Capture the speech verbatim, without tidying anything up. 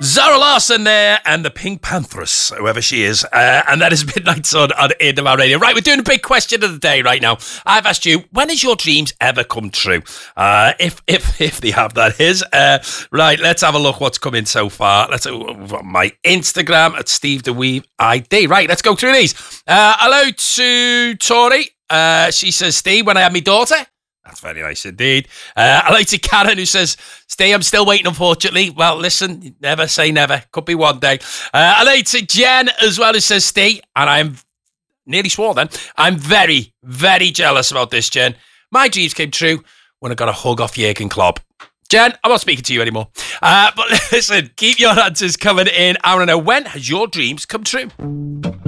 Zara Larsson there and the Pink Panthers, whoever she is. Uh, and that is Midnight Sun on A W R Radio. Right, we're doing a big question of the day right now. I've asked you, when has your dreams ever come true? Uh, if if if they have, that is. Uh, right, let's have a look what's come in so far. Let's uh, my Instagram at Steve DeWeave I D. Right, let's go through these. Uh, hello to Tori. Uh, she says, Steve, when I had my daughter... That's very nice indeed. Uh, I like to Karen, who says, Stay, I'm still waiting, unfortunately. Well, listen, never say never. Could be one day. Uh, I like to Jen as well, who says, Stay, and I'm nearly swore then. I'm very, very jealous about this, Jen. My dreams came true when I got a hug off Jurgen Klopp. Jen, I'm not speaking to you anymore. Uh, but listen, keep your answers coming in. I want to know, when has your dreams come true?